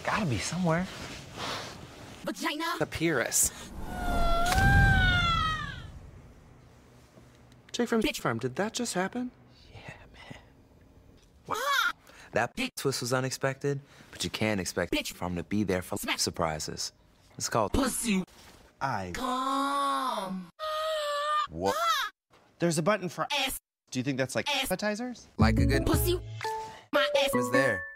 Gotta be somewhere. Vagina. Papyrus. Jake from Bitch Farm, did that just happen? Yeah, man. That twist was unexpected, but you can't expect Bitch Farm to be there for surprises. It's called Pussy. Come. What? There's a button for ass. Do you think that's like appetizers? like a good Pussy. My ass was there.